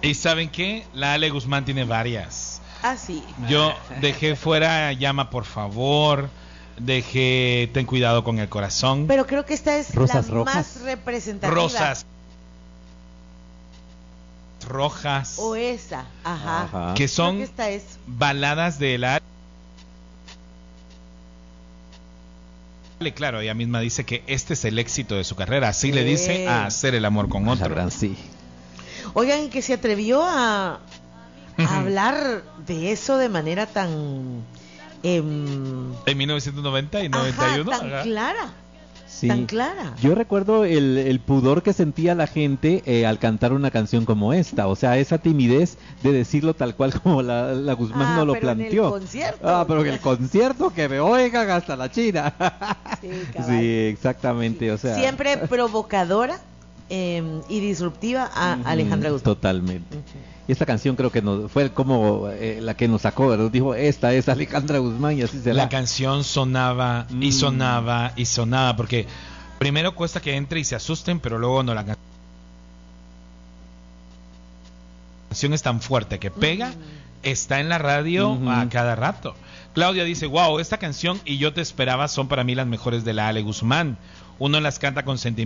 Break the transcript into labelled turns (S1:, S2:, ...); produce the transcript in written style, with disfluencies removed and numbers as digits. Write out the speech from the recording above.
S1: ¿Y saben qué? La Ale Guzmán tiene varias.
S2: Ah, sí.
S1: Yo dejé fuera Llama por favor, dejé Ten cuidado con el corazón.
S2: Pero creo que esta es
S3: Rosas
S2: la
S3: rojas.
S2: más representativa.
S1: Rosas rojas.
S2: O esa, ajá.
S3: Ajá.
S1: Que
S2: Creo
S1: son
S2: que esta es.
S1: baladas de la Ale. Claro, ella misma dice que este es el éxito de su carrera. Así le dice a Hacer el amor con
S3: La
S1: otro.
S3: gran sí.
S2: Oigan, que se atrevió a hablar de eso de manera tan
S1: En 1990 y
S2: ajá,
S1: 91.
S2: tan
S1: Ajá.
S2: clara,
S3: Sí.
S2: tan clara.
S3: Yo recuerdo el pudor que sentía la gente al cantar una canción como esta, o sea, esa timidez de decirlo tal cual como la Guzmán no lo
S2: pero
S3: planteó.
S2: en el concierto.
S3: Pero en el concierto que me oigan hasta la China.
S2: Sí, cabal.
S3: Sí, exactamente, o sea.
S2: Siempre provocadora y disruptiva a Alejandra Guzmán.
S3: Totalmente. Y esta canción creo que fue como la que nos sacó, ¿verdad? Dijo, esta es Alejandra Guzmán y así será.
S1: La canción sonaba y sonaba y sonaba, porque primero cuesta que entre y se asusten, pero luego no, la canción es tan fuerte que pega, está en la radio a cada rato. Claudia dice, wow, esta canción y Yo te esperaba son para mí las mejores de la Ale Guzmán. Uno las canta con sentimiento.